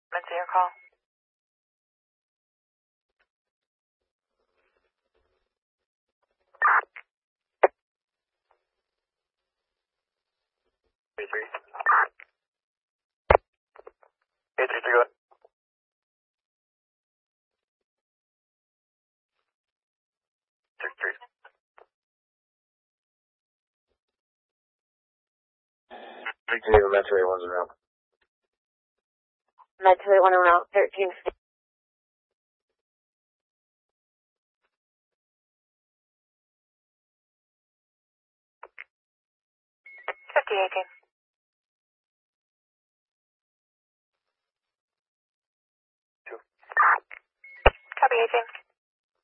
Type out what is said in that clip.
Answer your call. B3. A33, go ahead. 63. Metro A1's around. Metro A1 around 13. 5018. Copy 18.